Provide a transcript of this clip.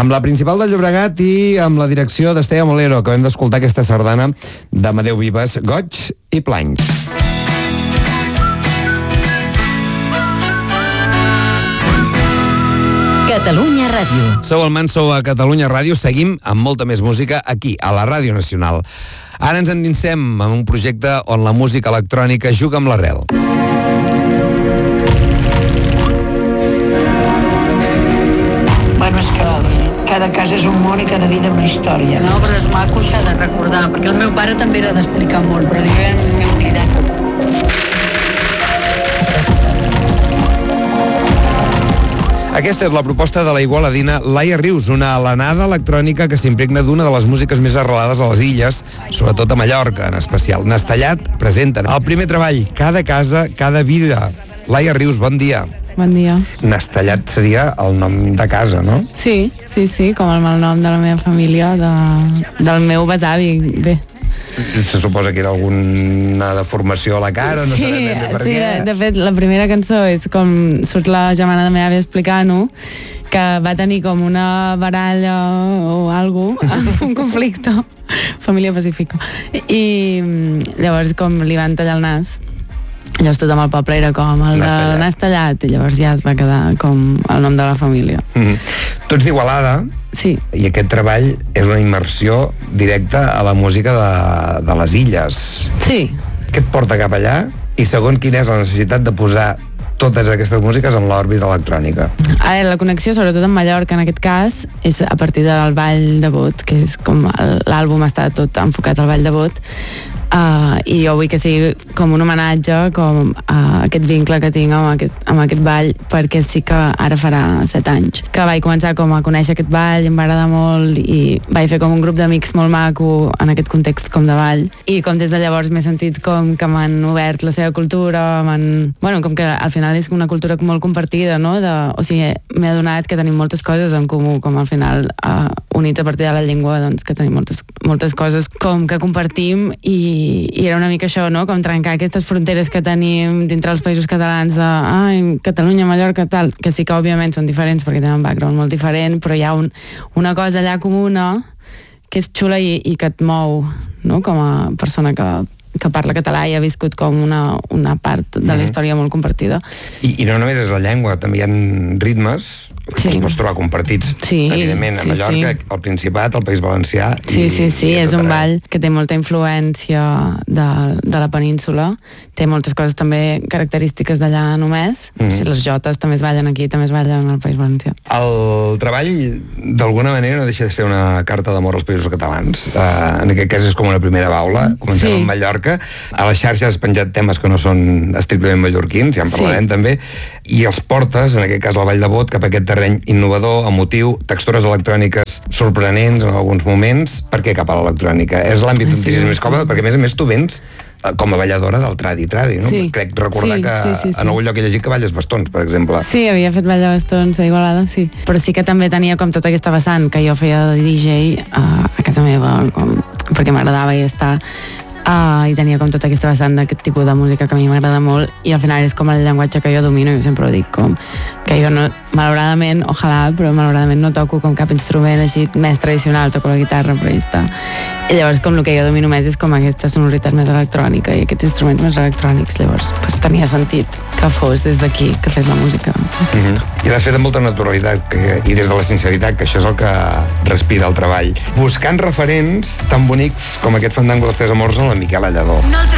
Amb la principal del Llobregat i amb la direcció d'Esteve Molero, que hem d'escoltar aquesta sardana d'Amadeu Vives, Goig i Plany. Catalunya Ràdio. Sou el Manso a Catalunya Ràdio. Seguim amb molta més música aquí, a la Ràdio Nacional. Ara ens endinsem en un projecte on la música electrònica juga amb l'arrel. Bueno, és que cada casa és un món i cada vida una història. No, però és maco això de recordar, perquè el meu pare també era d'explicar molt, però jo ja m'he oblidat tot. Aquesta és la proposta de la igualadina Laia Rius, una alenada electrònica que s'impregna d'una de les músiques més arrelades a les illes, sobretot a Mallorca, en especial. Nestallat presenten el primer treball, Cada casa, cada vida. Laia Rius, bon dia. Bon dia. Nestallat seria el nom de casa, no? Sí, com el malnom de la meva família, del meu besavi. Bé. Se suposa que era alguna deformació a la cara, no sabem ben bé per què. De fet, la primera cançó és com surt la germana de la meva àvia explicant-ho, que va tenir com una baralla o alguna cosa, un conflicte, família pacífica. I llavors com li van tallar el nas. Llavors tothom al poble era com el del nas tallat, i llavors ja es va quedar com el nom de la família. Tu ets d'Igualada. Sí. I aquest treball és una immersió directa a la música de les illes. Sí. Què et porta cap allà? I segon, quina és la necessitat de posar totes aquestes músiques en l'òrbita electrònica? La connexió, sobretot en Mallorca, en aquest cas, és a partir del Ball de Bot, que és com l'àlbum està tot enfocat al Ball de Bot, i jo vull que sigui com un homenatge com a aquest vincle que tinc amb aquest ball, perquè sí que ara farà 7 anys que vaig començar com a conèixer aquest ball i em va agradar molt i vaig fer com un grup d'amics molt maco en aquest context com de ball, i com des de llavors m'he sentit com que m'han obert la seva cultura, com que al final és una cultura molt compartida, no? O sigui, m'he adonat que tenim moltes coses en comú, com al final units a partir de la llengua, doncs que tenim moltes coses com que compartim, i era una mica això, no? Com trencar aquestes fronteres que tenim dintre els països catalans de Catalunya, Mallorca, tal, que sí que òbviament són diferents perquè tenen un background molt diferent, però hi ha una cosa allà comuna que és xula i que et mou, no? Com a persona que parla català i ha viscut com una part de la història molt compartida. I no només és la llengua, també hi ha ritmes que els pots trobar compartits, evidentment, a Mallorca, al Principat, al País Valencià. Sí, és un ball que té molta influència de la península, té moltes coses també característiques d'allà només, les jotes també es ballen aquí, també es ballen al País Valencià. El treball, d'alguna manera, no deixa de ser una carta d'amor als països catalans. En aquest cas és com una primera baula. Comencem amb Mallorca. A les xarxes has penjat temes que no són estrictament mallorquins, ja en parlarem també, i els portes, en aquest cas al Vall de Bot, cap a aquest terreny innovador, emotiu, textures electròniques sorprenents en alguns moments. Per què cap a l'electrònica? És l'àmbit on t'hi més còmode, perquè a més tu vens com a balladora del tradi, no? Crec recordar que en algun lloc he llegit que balles bastons, per exemple. Sí, havia fet ball de bastons a Igualada, sí. Però sí que també tenia com tota aquesta vessant que jo feia de DJ a casa meva, perquè m'agradava i estar i tenia com tota aquesta vessant d'aquest tipus de música que a mi m'agrada molt, i al final és com el llenguatge que jo domino, i sempre ho dic, com que jo no, malauradament, però malauradament no toco com cap instrument així més tradicional, toco la guitarra, però ja està. I llavors com el que jo domino més és com aquesta sonoritat més electrònica i aquests instruments més electrònics, llavors tenia sentit que fos des d'aquí que fes la música. I l'has fet amb molta naturalitat i des de la sinceritat, que això és el que respira el treball. Buscant referents tan bonics com aquest fandango dels Tres Amors en la Miquela Lladó.